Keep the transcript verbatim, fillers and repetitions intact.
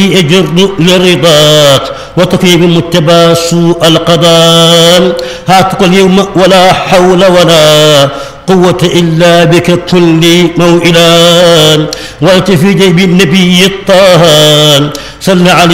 أجر لرضاك وتكفي بمتبع سوء القضاء. هاتك اليوم ولا حول ولا قوة إلا بك كل موئلا. وأنت في جيب النبي الطه صلى عليه